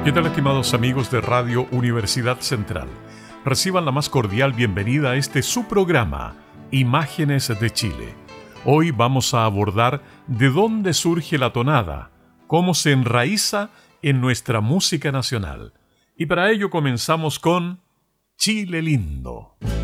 ¿Qué tal, estimados amigos de Radio Universidad Central? Reciban la más cordial bienvenida a este su programa, Imágenes de Chile. Hoy vamos a abordar de dónde surge la tonada, cómo se enraiza en nuestra música nacional. Y para ello comenzamos con Chile Lindo.